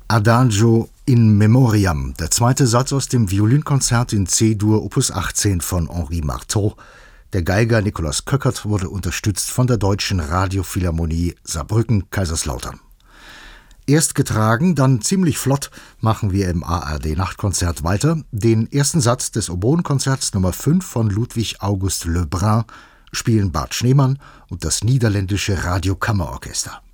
Adagio in Memoriam, der zweite Satz aus dem Violinkonzert in C-Dur Opus 18 von Henri Marteau. Der Geiger Nikolaus Köckert wurde unterstützt von der Deutschen Radiophilharmonie Saarbrücken-Kaiserslautern. Erst getragen, dann ziemlich flott machen wir im ARD-Nachtkonzert weiter. Den ersten Satz des Oboenkonzerts Nummer 5 von Ludwig August Lebrun spielen Bart Schneemann und das Niederländische Radiokammerorchester.